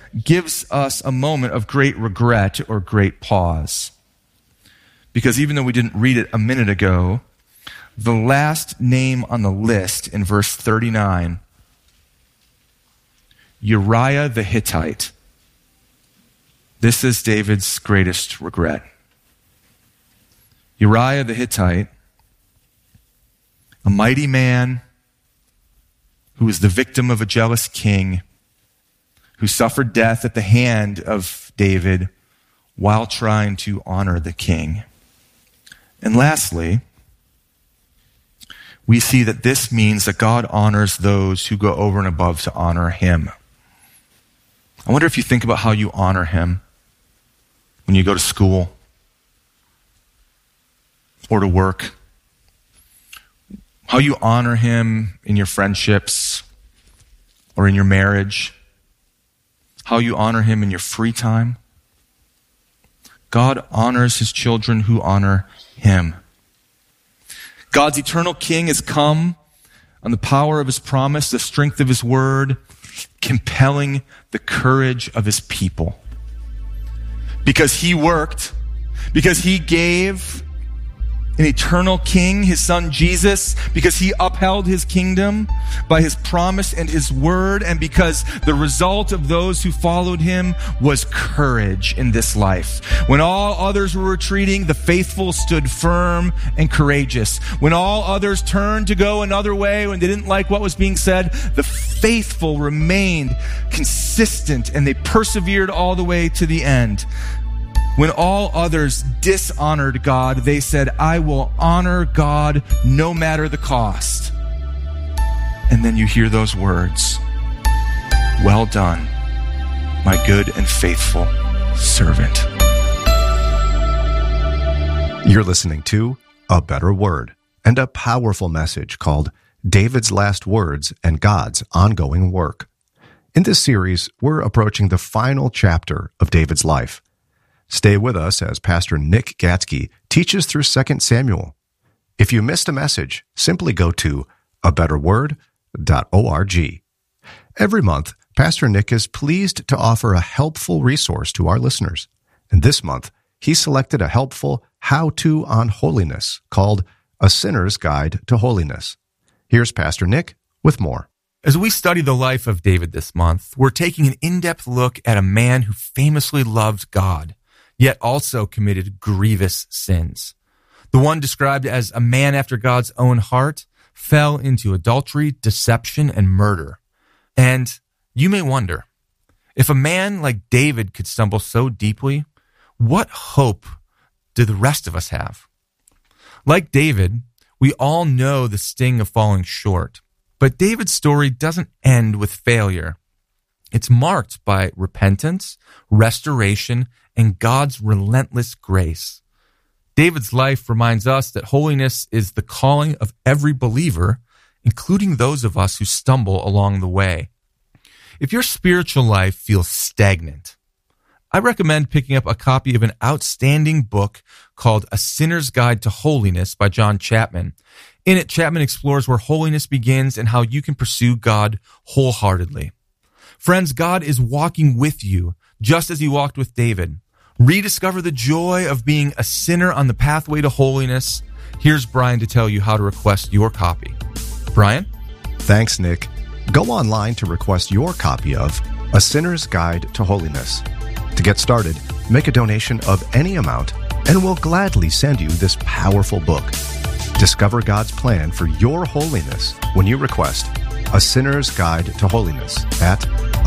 gives us a moment of great regret or great pause. Because even though we didn't read it a minute ago, the last name on the list in verse 39, Uriah the Hittite. This is David's greatest regret. Uriah the Hittite, a mighty man who was the victim of a jealous king, who suffered death at the hand of David while trying to honor the king. And lastly, we see that this means that God honors those who go over and above to honor him. I wonder if you think about how you honor him when you go to school or to work, how you honor him in your friendships or in your marriage, how you honor him in your free time. God honors his children who honor him. God's eternal King has come on the power of his promise, the strength of his word, compelling the courage of his people. Because he worked, because he gave an eternal King, his son Jesus, because he upheld his kingdom by his promise and his word, and because the result of those who followed him was courage in this life. When all others were retreating, the faithful stood firm and courageous. When all others turned to go another way, when they didn't like what was being said, the faithful remained consistent and they persevered all the way to the end. When all others dishonored God, they said, I will honor God no matter the cost. And then you hear those words, well done, my good and faithful servant. You're listening to A Better Word and a powerful message called David's Last Words and God's Ongoing Work. In this series, we're approaching the final chapter of David's life. Stay with us as Pastor Nick Gatzke teaches through 2 Samuel. If you missed a message, simply go to abetterword.org. Every month, Pastor Nick is pleased to offer a helpful resource to our listeners. And this month, he selected a helpful how-to on holiness called A Sinner's Guide to Holiness. Here's Pastor Nick with more. As we study the life of David this month, we're taking an in-depth look at a man who famously loved God, yet also committed grievous sins. The one described as a man after God's own heart fell into adultery, deception, and murder. And you may wonder, if a man like David could stumble so deeply, what hope do the rest of us have? Like David, we all know the sting of falling short. But David's story doesn't end with failure. It's marked by repentance, restoration, and God's relentless grace. David's life reminds us that holiness is the calling of every believer, including those of us who stumble along the way. If your spiritual life feels stagnant, I recommend picking up a copy of an outstanding book called A Sinner's Guide to Holiness by John Chapman. In it, Chapman explores where holiness begins and how you can pursue God wholeheartedly. Friends, God is walking with you, just as he walked with David. Rediscover the joy of being a sinner on the pathway to holiness. Here's Brian to tell you how to request your copy. Brian? Thanks, Nick. Go online to request your copy of A Sinner's Guide to Holiness. To get started, make a donation of any amount, and we'll gladly send you this powerful book. Discover God's plan for your holiness when you request A Sinner's Guide to Holiness at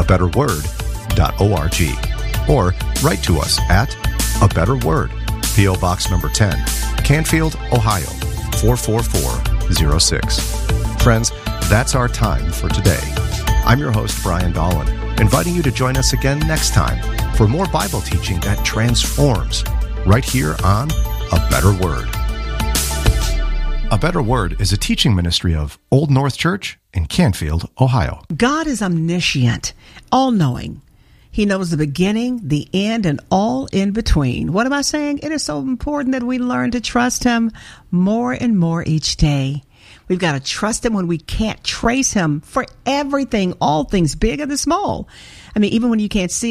abetterword.org. Or write to us at A Better Word, P.O. Box number 10, Canfield, Ohio, 44406. Friends, that's our time for today. I'm your host, Brian Dolan, inviting you to join us again next time for more Bible teaching that transforms, right here on A Better Word. A Better Word is a teaching ministry of Old North Church in Canfield, Ohio. God is omniscient, all-knowing. He knows the beginning, the end, and all in between. What am I saying? It is so important that we learn to trust him more and more each day. We've got to trust him when we can't trace him for everything, all things, big and small. I mean, even when you can't see